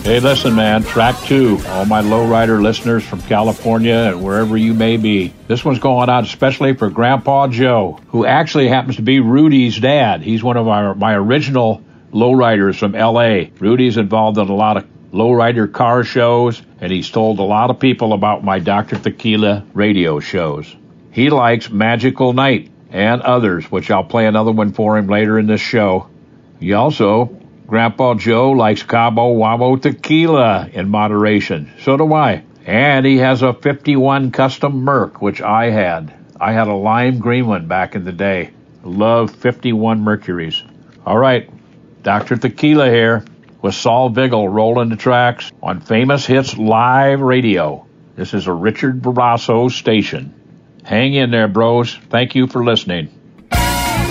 Hey, listen, man, track 2. All my lowrider listeners from California and wherever you may be. This one's going out especially for Grandpa Joe, who actually happens to be Rudy's dad. He's one of my original lowriders from L.A. Rudy's involved in a lot of lowrider car shows, and he's told a lot of people about my Dr. Tequila radio shows. He likes Magical Night and others, which I'll play another one for him later in this show. He also... Grandpa Joe likes Cabo Wabo tequila in moderation. So do I. And he has a 51 custom Merc, which I had. I had a lime green one back in the day. Love 51 Mercuries. All right, Dr. Tequila here with Saul Vigil rolling the tracks on Famous Hits Live Radio. This is a Richard Barrasso station. Hang in there, bros. Thank you for listening.